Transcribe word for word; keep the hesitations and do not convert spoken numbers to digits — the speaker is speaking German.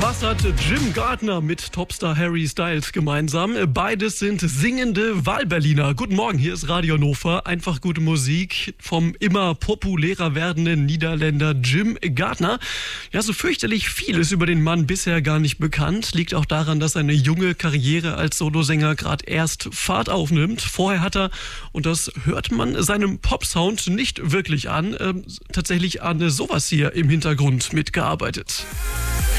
Was hat Jim Gardner mit Topstar Harry Styles gemeinsam? Beides sind singende Wahlberliner. Guten Morgen, hier ist Radio Hannover. Einfach gute Musik vom immer populärer werdenden Niederländer Jim Gardner. Ja, so fürchterlich viel ist über den Mann bisher gar nicht bekannt. Liegt auch daran, dass seine junge Karriere als Solosänger gerade erst Fahrt aufnimmt. Vorher hat er, und das hört man seinem Popsound nicht wirklich an, äh, tatsächlich an sowas hier im Hintergrund mitgearbeitet.